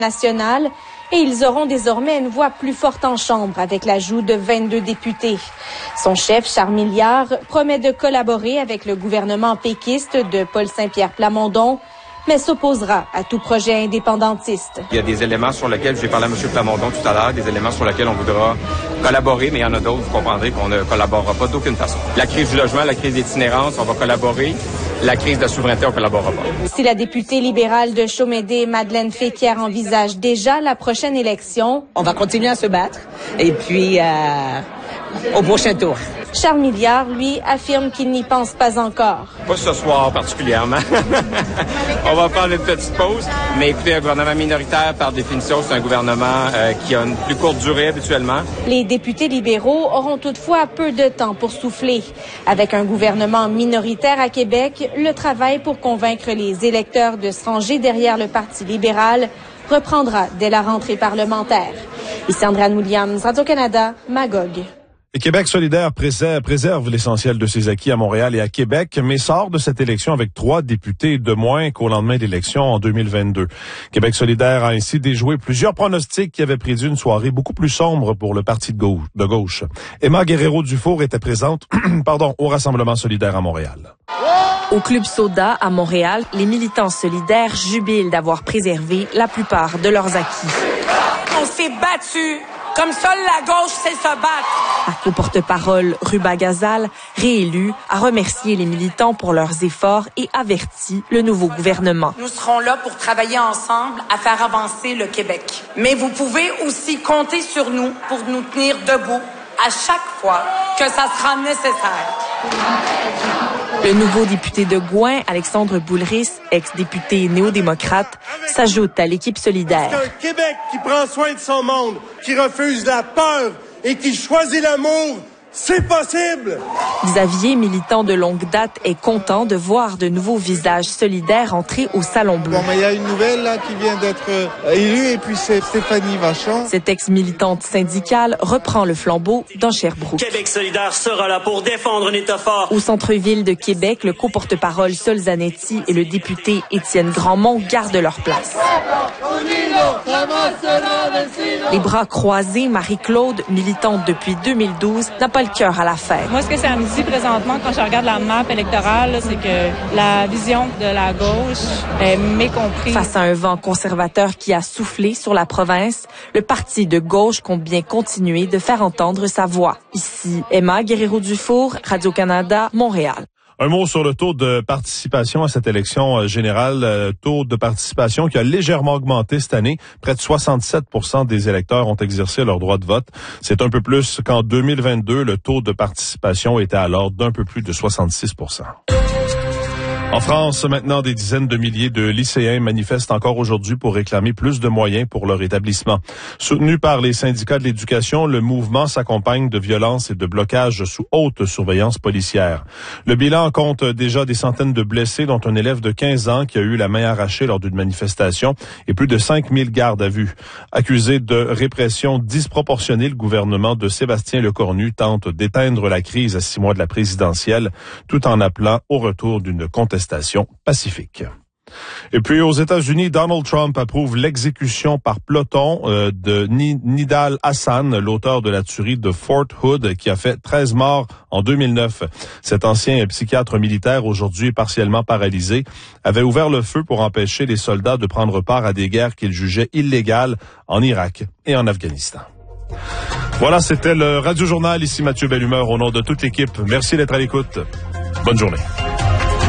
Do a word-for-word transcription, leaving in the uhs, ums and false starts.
nationale et ils auront désormais une voix plus forte en chambre avec l'ajout de vingt-deux députés. Son chef, Charles Milliard, promet de collaborer avec le gouvernement péquiste de Paul Saint-Pierre Plamondon, mais s'opposera à tout projet indépendantiste. Il y a des éléments sur lesquels, j'ai parlé à M. Plamondon tout à l'heure, des éléments sur lesquels on voudra collaborer, mais il y en a d'autres, vous comprendrez qu'on ne collaborera pas d'aucune façon. La crise du logement, la crise d'itinérance, on va collaborer. La crise de la souveraineté, on ne collaborera pas. Si la députée libérale de Chaumédé, Madeleine Féquière, envisage déjà la prochaine élection, on va continuer à se battre et puis euh, au prochain tour. Charles Milliard, lui, affirme qu'il n'y pense pas encore. Pas ce soir particulièrement. On va prendre une petite pause. Mais écoutez, un gouvernement minoritaire, par définition, c'est un gouvernement euh, qui a une plus courte durée habituellement. Les députés libéraux auront toutefois peu de temps pour souffler. Avec un gouvernement minoritaire à Québec, le travail pour convaincre les électeurs de se ranger derrière le Parti libéral reprendra dès la rentrée parlementaire. Ici Andréane Williams, Radio-Canada, Magog. Et Québec solidaire préserve, préserve l'essentiel de ses acquis à Montréal et à Québec, mais sort de cette élection avec trois députés de moins qu'au lendemain de l'élection en deux mille vingt-deux. Québec solidaire a ainsi déjoué plusieurs pronostics qui avaient prédit une soirée beaucoup plus sombre pour le parti de gauche. De gauche. Emma Guerrero-Dufour était présente pardon, au Rassemblement solidaire à Montréal. Au Club Soda à Montréal, les militants solidaires jubilent d'avoir préservé la plupart de leurs acquis. On s'est battu comme seule la gauche sait se battre. La co-porte-parole Ruba Gazal, réélue, a remercié les militants pour leurs efforts et averti le nouveau gouvernement. Nous serons là pour travailler ensemble à faire avancer le Québec. Mais vous pouvez aussi compter sur nous pour nous tenir debout à chaque fois que ça sera nécessaire. Le nouveau député de Gouin, Alexandre Boulris, ex-député néo-démocrate, s'ajoute à l'équipe solidaire. C'est un Québec qui prend soin de son monde, qui refuse la peur et qui choisit l'amour. C'est possible! Xavier, militant de longue date, est content de voir de nouveaux visages solidaires entrer au Salon Bleu. Bon, mais il y a une nouvelle là qui vient d'être euh, élue et puis c'est Stéphanie Vachon. Cette ex-militante syndicale reprend le flambeau dans Sherbrooke. Québec solidaire sera là pour défendre un État fort. Au centre-ville de Québec, le co-porte-parole Sol Zanetti et le député Étienne Grandmont gardent leur place. Les bras croisés, Marie-Claude, militante depuis deux mille douze, n'a pas le cœur à l'affaire. Moi, ce que ça me dit présentement, quand je regarde la map électorale, c'est que la vision de la gauche est mécomprise. Face à un vent conservateur qui a soufflé sur la province, le parti de gauche compte bien continuer de faire entendre sa voix. Ici, Emma Guerrero-Dufour, Radio-Canada, Montréal. Un mot sur le taux de participation à cette élection générale. Euh, taux de participation qui a légèrement augmenté cette année. Près de soixante-sept pour cent des électeurs ont exercé leur droit de vote. C'est un peu plus qu'en deux mille vingt-deux. Le taux de participation était alors d'un peu plus de soixante-six pour cent. En France, maintenant, des dizaines de milliers de lycéens manifestent encore aujourd'hui pour réclamer plus de moyens pour leur établissement. Soutenu par les syndicats de l'éducation, le mouvement s'accompagne de violences et de blocages sous haute surveillance policière. Le bilan compte déjà des centaines de blessés, dont un élève de quinze ans qui a eu la main arrachée lors d'une manifestation et plus de cinq mille gardes à vue. Accusé de répression disproportionnée, le gouvernement de Sébastien Lecornu tente d'éteindre la crise à six mois de la présidentielle, tout en appelant au retour d'une contestation pacifique. Et puis aux États-Unis, Donald Trump approuve l'exécution par peloton euh, de Nidal Hassan, l'auteur de la tuerie de Fort Hood, qui a fait treize morts en deux mille neuf. Cet ancien psychiatre militaire, aujourd'hui partiellement paralysé, avait ouvert le feu pour empêcher les soldats de prendre part à des guerres qu'il jugeait illégales en Irak et en Afghanistan. Voilà, c'était le Radio Journal. Ici Mathieu Bellumeur au nom de toute l'équipe. Merci d'être à l'écoute. Bonne journée.